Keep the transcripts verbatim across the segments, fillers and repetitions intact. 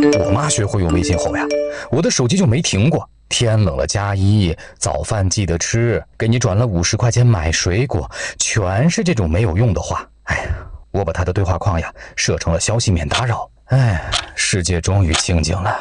我妈学会用微信后呀，我的手机就没停过。天冷了加衣，早饭记得吃，给你转了五十块钱买水果，全是这种没有用的话。哎呀，我把她的对话框呀设成了消息免打扰。哎，世界终于清静了。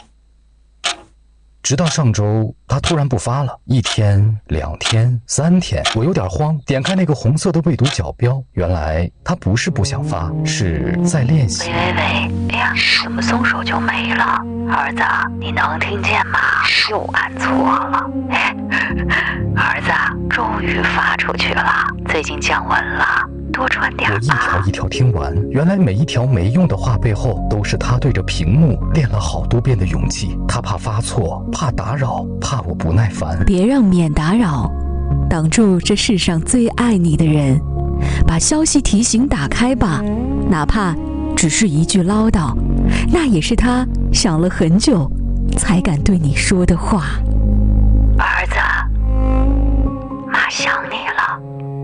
直到上周，他突然不发了，一天、两天、三天，我有点慌，点开那个红色的未读角标，原来他不是不想发，是在练习。 喂喂喂，哎呀，怎么松手就没了？儿子，你能听见吗？又按错了。哎，儿子，终于发出去了，最近降温了，多穿点啊。 我一条一条听完，原来每一条没用的话背后，都是他对着屏幕练了好多遍的勇气。他怕发错，怕打扰，怕我不耐烦。 别让免打扰挡住这世上最爱你的人，把消息提醒打开吧，哪怕只是一句唠叨，那也是他想了很久才敢对你说的话。 儿子，妈想你了。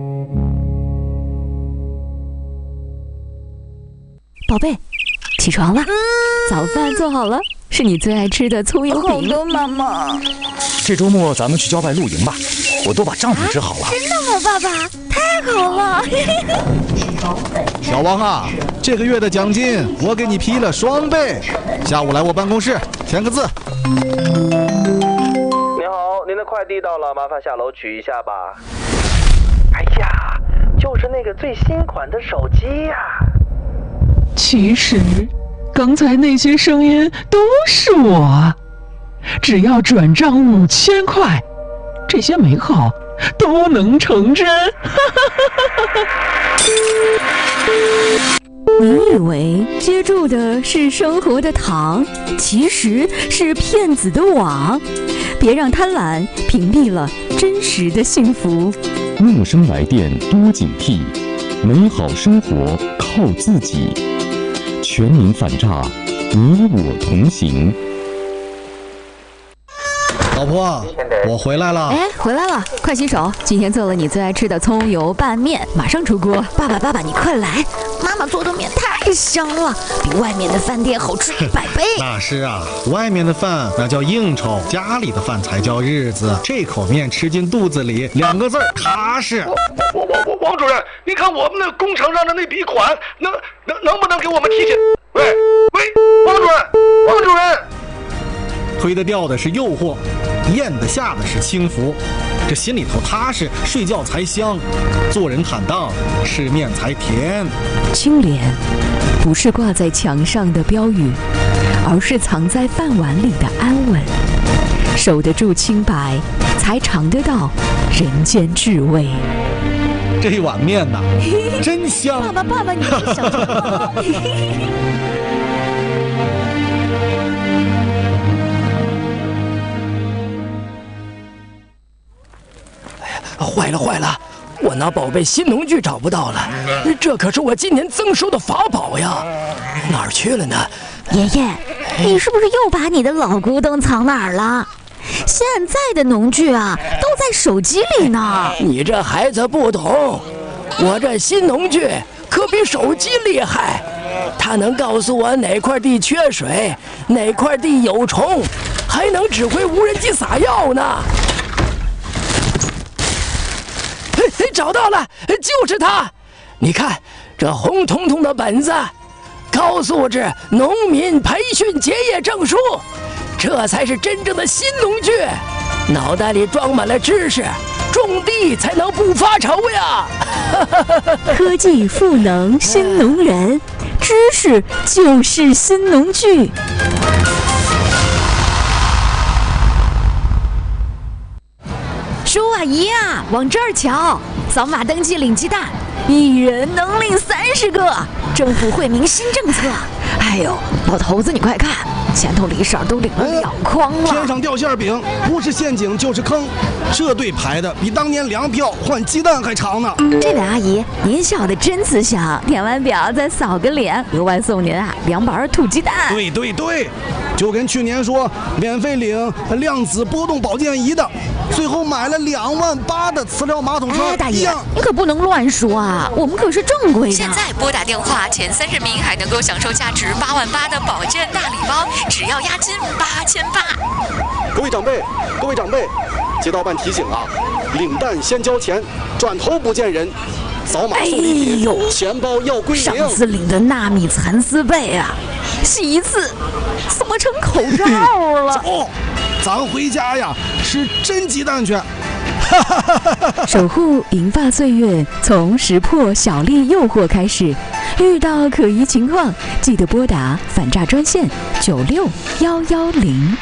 宝贝，起床了，早饭做好了，是你最爱吃的葱油饼。 好的，妈妈。 这周末咱们去郊外露营吧，我都把帐篷支好了。 啊、真的吗，爸爸？太好了！ 小王啊，这个月的奖金我给你批了双倍，下午来我办公室填个字。 您好，您的快递到了，麻烦下楼取一下吧。哎呀，就是那个最新款的手机呀、啊。 其实，刚才那些声音都是我。只要转账五千块，这些美好都能成真。 你以为接住的是生活的糖，其实是骗子的网。别让贪婪屏蔽了真实的幸福。 陌生来电多警惕，美好生活靠自己。全民反诈，你我同行。 老婆，我回来了。 哎，回来了，快洗手。今天做了你最爱吃的葱油拌面，马上出锅。 爸爸，爸爸，你快来！妈妈做的面太香了，比外面的饭店好吃一百倍。 那是啊，外面的饭那叫应酬，家里的饭才叫日子。这口面吃进肚子里，两个字儿踏实。 我我我王主任，你看我们那工程上的那笔款，能能能不能给我们提前？喂喂，王主任，王主任。 推得掉的是诱惑，咽得下的是轻浮，这心里头踏实，睡觉才香，做人坦荡，吃面才甜。 清廉不是挂在墙上的标语，而是藏在饭碗里的安稳。守得住清白，才尝得到人间至味。 这碗面呐，真香！ 爸爸，爸爸，你是小猪吗？ 坏了坏了，我那宝贝新农具找不到了，这可是我今年增收的法宝呀，哪儿去了呢？ 爷爷，你是不是又把你的老古董藏哪儿了？现在的农具啊，都在手机里呢。 你这孩子不懂，我这新农具可比手机厉害，它能告诉我哪块地缺水，哪块地有虫，还能指挥无人机撒药呢。嘿，找到了，就是它！你看这红彤彤的本子，高素质农民培训结业证书，这才是真正的新农具。脑袋里装满了知识，种地才能不发愁呀！ 科技赋能新农人，知识就是新农具。 叔啊姨啊，往这儿瞧，扫码登记领鸡蛋，一人能领三十个，政府惠民新政策。哎呦，老头子你快看，前头李婶都领了两筐了。 天上掉馅饼，不是陷阱就是坑，这队排的比当年粮票换鸡蛋还长呢。 这位阿姨，您笑得真慈祥，填完表再扫个脸，额外送您啊两板土鸡蛋。 对对对，就跟去年说免费领量子波动保健仪的， 最后买了两万八的磁疗马桶车。 哎，大爷，你可不能乱说啊，我们可是正规的。 现在拨打电话前三十名还能够享受价值八万八的保健大礼包，只要押金八千八。 各位长辈，各位长辈，街道办提醒啊，领蛋先交钱，转头不见人。扫码送礼品，哎呦，钱包要归零。 上次领的纳米蚕丝被啊，洗一次怎么成口罩了？ 走，咱回家呀，吃真鸡蛋去。 守护银发岁月，从识破小丽诱惑开始。遇到可疑情况，记得拨打反诈专线九六幺幺零。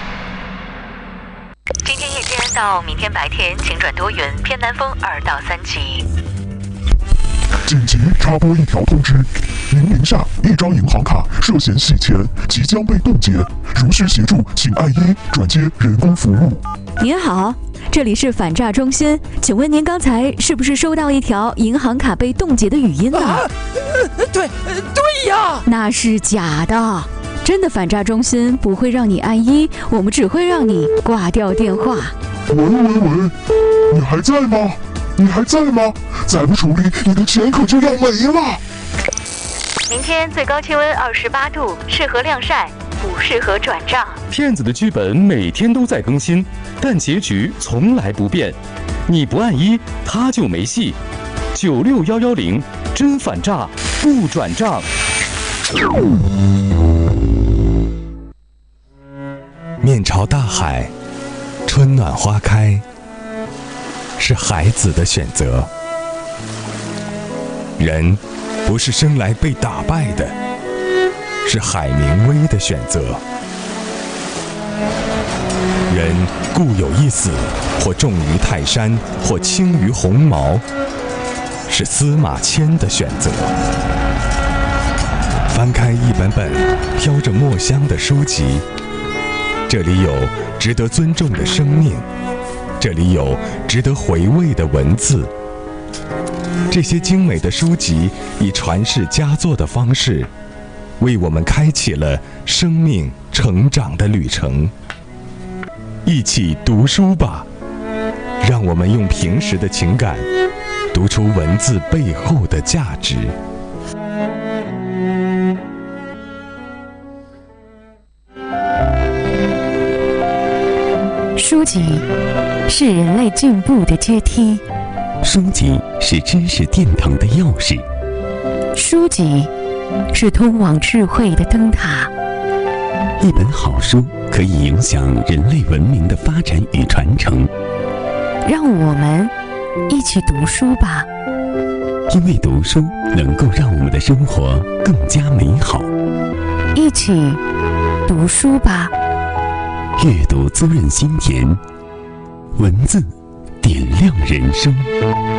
今天夜间到明天白天，请转多云偏南风二到三级。 紧急插播一条通知：您名下一张银行卡涉嫌洗钱，即将被冻结，如需协助，请按一转接人工服务。 您好，这里是反诈中心，请问您刚才是不是收到一条银行卡被冻结的语音呢？ 啊，对，对呀， 那是假的。真的反诈中心不会让你按一，我们只会让你挂掉电话。 喂喂喂，你还在吗？你还在吗？再不处理，你的钱可就要没了。 明天最高气温二十八度，适合晾晒，不适合转账。 骗子的剧本每天都在更新，但结局从来不变。你不按一，他就没戏。九六幺幺零，真反诈不转账。 面朝大海，春暖花开，是孩子的选择。人不是生来被打败的，是海明威的选择。人固有一死，或重于泰山，或轻于鸿毛，是司马迁的选择。翻开一本本飘着墨香的书籍，这里有值得尊重的生命，这里有值得回味的文字。这些精美的书籍以传世佳作的方式，为我们开启了生命成长的旅程。一起读书吧，让我们用平时的情感，读出文字背后的价值。 书籍是人类进步的阶梯， 书籍是知识殿堂的钥匙， 书籍是通往智慧的灯塔。 一本好书可以影响人类文明的发展与传承。 让我们一起读书吧， 因为读书能够让我们的生活更加美好。 一起读书吧， 阅读滋润心田，文字点亮人生。